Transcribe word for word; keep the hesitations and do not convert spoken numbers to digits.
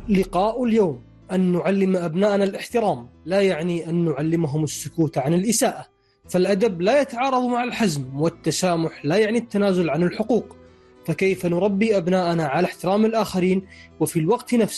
لقاء اليوم أن نعلم أبناءنا الاحترام لا يعني أن نعلمهم السكوت عن الإساءة، فالأدب لا يتعارض مع الحزم، والتسامح لا يعني التنازل عن الحقوق. فكيف نربي أبناءنا على احترام الآخرين وفي الوقت نفسه